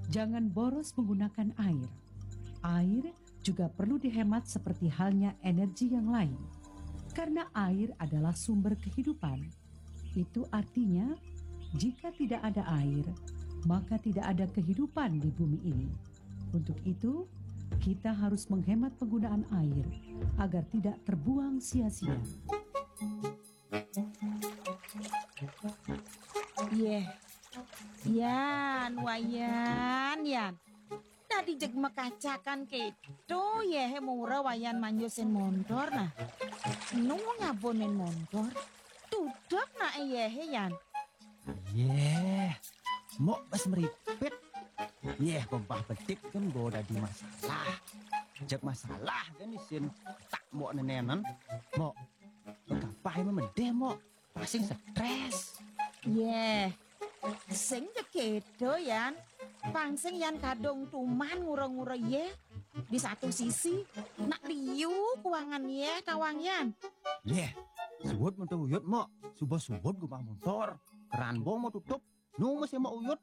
Jangan boros menggunakan air. Air juga perlu dihemat seperti halnya energi yang lain. Karena air adalah sumber kehidupan. Itu artinya, jika tidak ada air, maka tidak ada kehidupan di bumi ini. Untuk itu, kita harus menghemat penggunaan air agar tidak terbuang sia-sia. Yan, wayan, yan. Tadi jeg mekacakan keto ye mura wayan manjusin motor nah. Nunggu ngabonin motor. Tudak na yan. Mok bas meripit. Gombah betik kan boda di masalah. Jak masalah kan isin tak mok nenenan. Mok, kapai memedeh mok. Pasing stres. Sing kedo yan. Pangsing yan kadung tuman ngura-ngura ye. Di satu sisi nak liu kuangan ye kawang yan. Suwot mau uyut mok. Subah-subot gubah motor. Keranbong mau tutup. Nung masih mau uyut.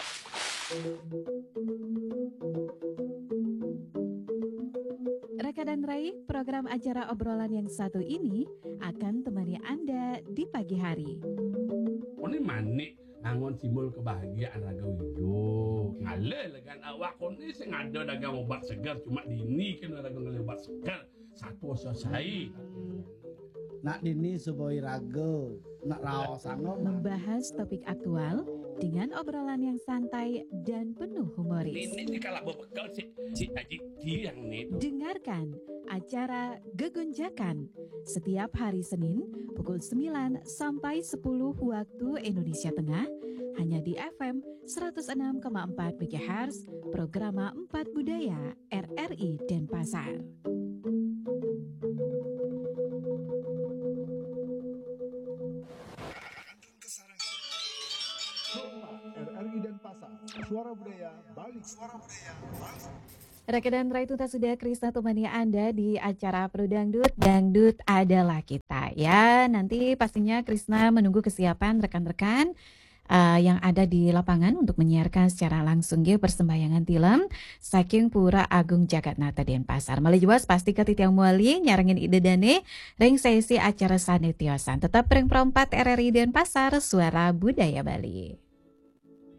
Raka dan Rai, program acara obrolan yang satu ini akan temani Anda di pagi hari. Ini manik ngangon simbol kebahagiaan raga wijo. Ngale legan awak koni sing ada dagang obat segar cuma dini kan raga ngale obat segar. Satu selesai. Nak dini suboi raga, nak raos sanggup membahas topik aktual dengan obrolan yang santai dan penuh humoris. Ini kalau berbekal si Aji Tiang nih. Dengarkan acara Gegonjakan setiap hari Senin pukul 9 sampai 10 waktu Indonesia Tengah hanya di FM 106,4 MHz Programa 4 Budaya RRI Denpasar. RRI Denpasar, Suara Budaya Bali. Raka dan Rai, tuntas sudah Krisna temani Anda di acara Pro Dangdut. Dangdut adalah kita ya. Nanti pastinya Krisna menunggu kesiapan rekan-rekan yang ada di lapangan untuk menyiarkan secara langsung persembahyangan film saking Pura Agung Jagatnata Denpasar. Malijuas pasti ke titiang muali nyarengin ide dane ring sesi acara sanetiosan. Tetap ring perempat RRI Denpasar, Suara Budaya Bali.